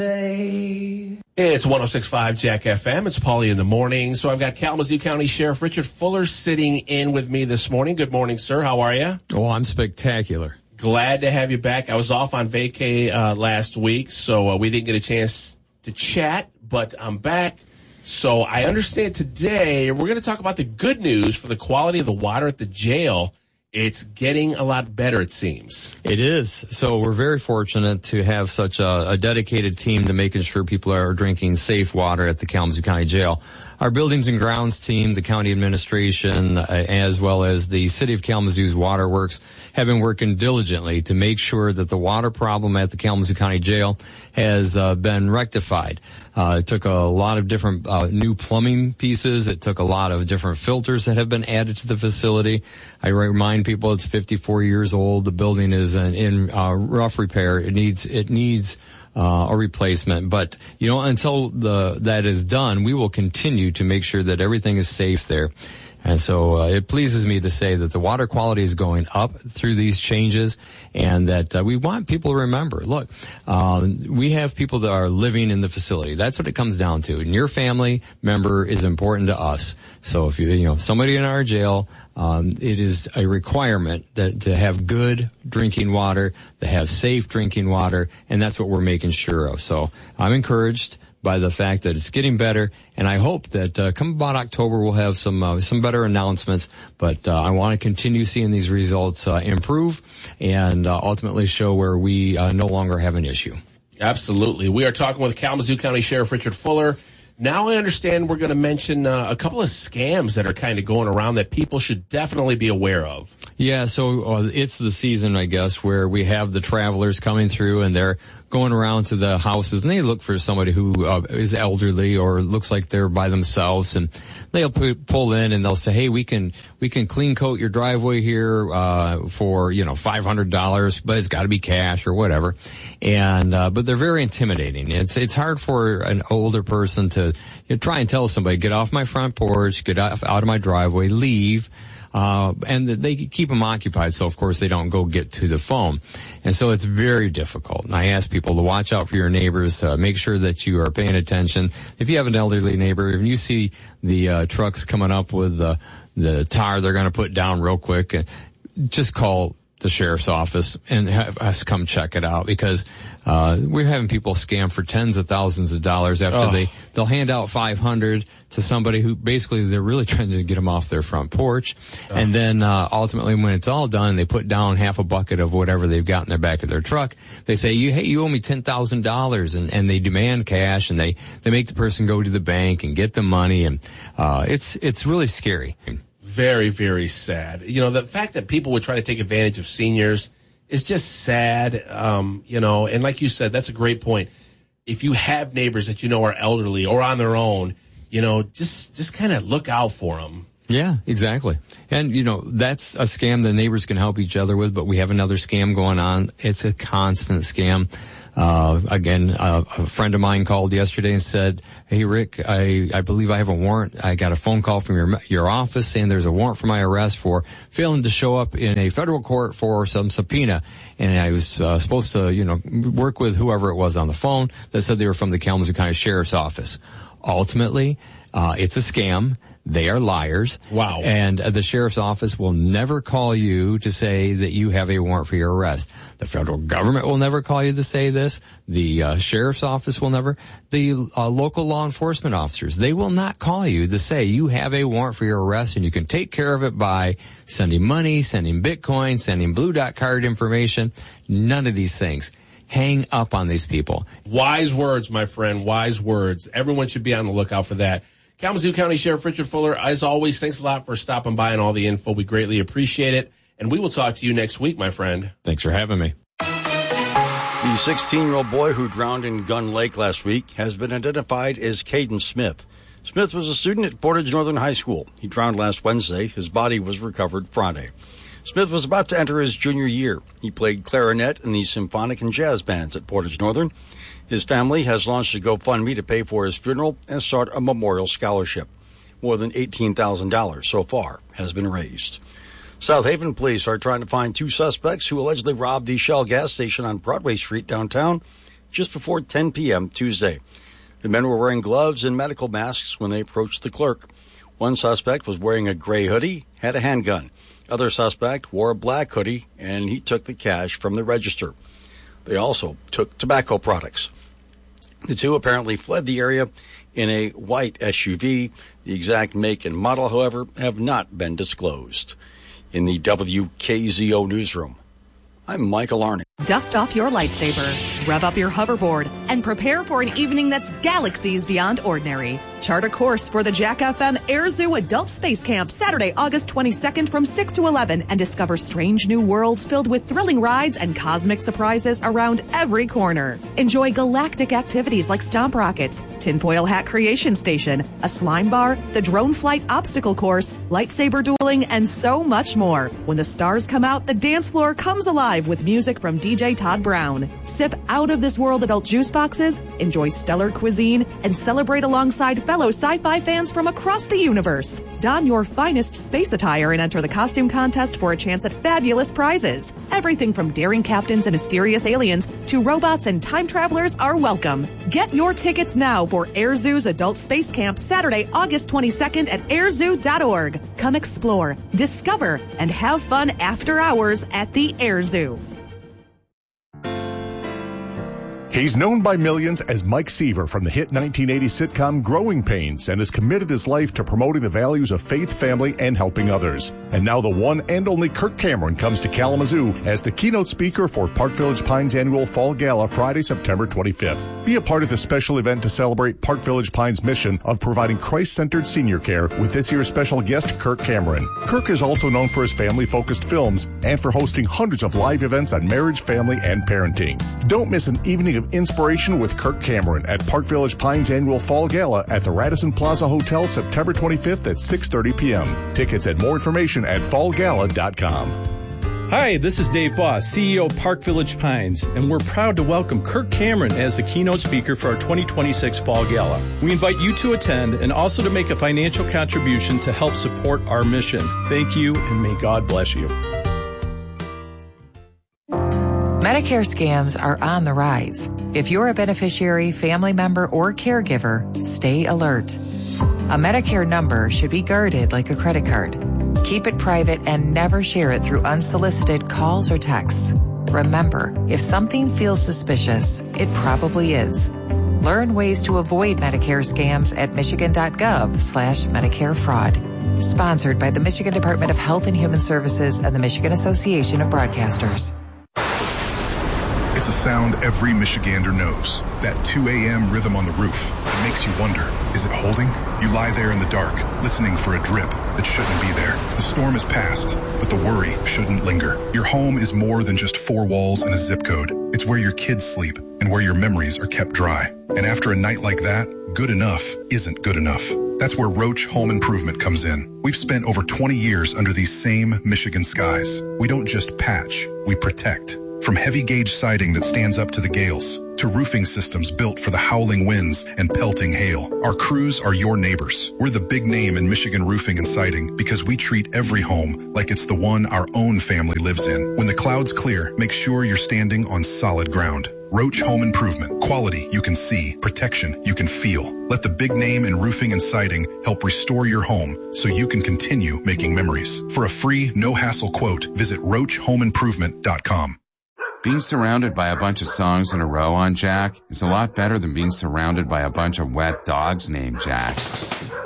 It's 106.5 Jack FM. It's Paulie in the morning. So I've got Kalamazoo County Sheriff Richard Fuller sitting in with me this morning. Good morning, sir. How are you? Oh, I'm spectacular. Glad to have you back. I was off on vacay last week, so we didn't get a chance to chat, but I'm back. So I understand today we're going to talk about the good news for the quality of the water at the jail. It's getting a lot better, it seems. It is. So we're very fortunate to have such a dedicated team to making sure people are drinking safe water at the Kalamazoo County Jail. Our buildings and grounds team, the county administration, as well as the City of Kalamazoo's Waterworks have been working diligently to make sure that the water problem at the Kalamazoo County Jail has been rectified. It took a lot of different new plumbing pieces. It took a lot of different filters that have been added to the facility. I remind people it's 54 years old. The building is in rough repair. It needs a replacement. But, until that is done, we will continue to make sure that everything is safe there. And so it pleases me to say that the water quality is going up through these changes, and that we want people to remember, look, we have people that are living in the facility. That's what it comes down to. And your family member is important to us. So if somebody in our jail, it is a requirement that to have good drinking water, to have safe drinking water, and that's what we're making sure of. So I'm encouraged by the fact that it's getting better, and I hope that come about October we'll have some better announcements. But I want to continue seeing these results improve and ultimately show where we no longer have an issue. Absolutely. We are talking with Kalamazoo County Sheriff Richard Fuller. Now I understand we're going to mention a couple of scams that are kind of going around that people should definitely be aware of. Yeah, so it's the season, I guess, where we have the travelers coming through and they're going around to the houses and they look for somebody who is elderly or looks like they're by themselves, and they'll pull in and they'll say, hey, we can clean coat your driveway here for $500, but it's got to be cash or whatever. And but they're very intimidating. It's hard for an older person to try and tell somebody, get off my front porch, get out of my driveway, leave. And they keep them occupied, so of course they don't go get to the phone. And so it's very difficult. And I ask people to watch out for your neighbors, make sure that you are paying attention. If you have an elderly neighbor, and you see the trucks coming up with the tar they're going to put down real quick, just call the sheriff's office and have us come check it out, because we're having people scam for tens of thousands of dollars after they'll hand out $500 to somebody who basically they're really trying to get them off their front porch. And then ultimately when it's all done, they put down half a bucket of whatever they've got in the back of their truck. They say, you owe me $10,000, and they demand cash, and they make the person go to the bank and get the money, and it's really scary. Very, very sad. The fact that people would try to take advantage of seniors is just sad. And like you said, that's a great point. If you have neighbors that are elderly or on their own, just kind of look out for them. Yeah, exactly. And, that's a scam the neighbors can help each other with, but we have another scam going on. It's a constant scam. Again, a friend of mine called yesterday and said, hey, Rick, I believe I have a warrant. I got a phone call from your office saying there's a warrant for my arrest for failing to show up in a federal court for some subpoena. And I was supposed to, work with whoever it was on the phone that said they were from the Kalamazoo County Sheriff's Office. Ultimately, it's a scam. They are liars. Wow. And the sheriff's office will never call you to say that you have a warrant for your arrest. The federal government will never call you to say this. The sheriff's office will never. The local law enforcement officers, they will not call you to say you have a warrant for your arrest, and you can take care of it by sending money, sending Bitcoin, sending Blue Dot card information. None of these things. Hang up on these people. Wise words, my friend, wise words. Everyone should be on the lookout for that. Kalamazoo County Sheriff Richard Fuller, as always, thanks a lot for stopping by and all the info. We greatly appreciate it. And we will talk to you next week, my friend. Thanks for having me. The 16-year-old boy who drowned in Gun Lake last week has been identified as Caden Smith. Smith was a student at Portage Northern High School. He drowned last Wednesday. His body was recovered Friday. Smith was about to enter his junior year. He played clarinet in the symphonic and jazz bands at Portage Northern. His family has launched a GoFundMe to pay for his funeral and start a memorial scholarship. More than $18,000 so far has been raised. South Haven police are trying to find two suspects who allegedly robbed the Shell gas station on Broadway Street downtown. just before 10 p.m. Tuesday. The men were wearing gloves and medical masks when they approached the clerk. One suspect was wearing a gray hoodie, had a handgun. Other suspect wore a black hoodie, and he took the cash from the register. They also took tobacco products. The two apparently fled the area in a white SUV. The exact make and model, however, have not been disclosed. In the WKZO newsroom, I'm Michael Arnott. Dust off your lightsaber, rev up your hoverboard, and prepare for an evening that's galaxies beyond ordinary. Chart a course for the Jack FM Air Zoo Adult Space Camp Saturday, August 22nd from 6 to 11 and discover strange new worlds filled with thrilling rides and cosmic surprises around every corner. Enjoy galactic activities like stomp rockets, tinfoil hat creation station, a slime bar, the drone flight obstacle course, lightsaber dueling, and so much more. When the stars come out, the dance floor comes alive with music from DJ Todd Brown. Sip out of this world adult juice boxes, enjoy stellar cuisine, and celebrate alongside fellow sci-fi fans from across the universe. Don your finest space attire and enter the costume contest for a chance at fabulous prizes. Everything from daring captains and mysterious aliens to robots and time travelers are welcome. Get your tickets now for Air Zoo's Adult Space Camp Saturday, August 22nd at airzoo.org. Come explore, discover, and have fun after hours at the Air Zoo. He's known by millions as Mike Seaver from the hit 1980 sitcom Growing Pains and has committed his life to promoting the values of faith, family, and helping others. And now the one and only Kirk Cameron comes to Kalamazoo as the keynote speaker for Park Village Pines annual Fall Gala Friday, September 25th. Be a part of the special event to celebrate Park Village Pines' mission of providing Christ-centered senior care with this year's special guest, Kirk Cameron. Kirk is also known for his family-focused films and for hosting hundreds of live events on marriage, family, and parenting. Don't miss an evening of inspiration with Kirk Cameron at Park Village Pines annual Fall Gala at the Radisson Plaza Hotel September 25th at 6:30 p.m. Tickets and more information at fallgala.com. Hi, this is Dave Voss, CEO of Park Village Pines, and we're proud to welcome Kirk Cameron as the keynote speaker for our 2026 Fall Gala. We invite you to attend and also to make a financial contribution to help support our mission. Thank you, and may God bless you. Medicare scams are on the rise. If you're a beneficiary, family member, or caregiver, stay alert. A Medicare number should be guarded like a credit card. Keep it private and never share it through unsolicited calls or texts. Remember, if something feels suspicious, it probably is. Learn ways to avoid Medicare scams at michigan.gov/Medicare fraud. Sponsored by the Michigan Department of Health and Human Services and the Michigan Association of Broadcasters. It's a sound every Michigander knows. That 2 a.m. rhythm on the roof. It makes you wonder, is it holding? You lie there in the dark, listening for a drip that shouldn't be there. The storm is past, but the worry shouldn't linger. Your home is more than just four walls and a zip code. It's where your kids sleep and where your memories are kept dry. And after a night like that, good enough isn't good enough. That's where Roach Home Improvement comes in. We've spent over 20 years under these same Michigan skies. We don't just patch, we protect. From heavy gauge siding that stands up to the gales, to roofing systems built for the howling winds and pelting hail. Our crews are your neighbors. We're the big name in Michigan roofing and siding because we treat every home like it's the one our own family lives in. When the clouds clear, make sure you're standing on solid ground. Roach Home Improvement. Quality you can see, protection you can feel. Let the big name in roofing and siding help restore your home so you can continue making memories. For a free, no-hassle quote, visit roachhomeimprovement.com. Being surrounded by a bunch of songs in a row on Jack is a lot better than being surrounded by a bunch of wet dogs named Jack.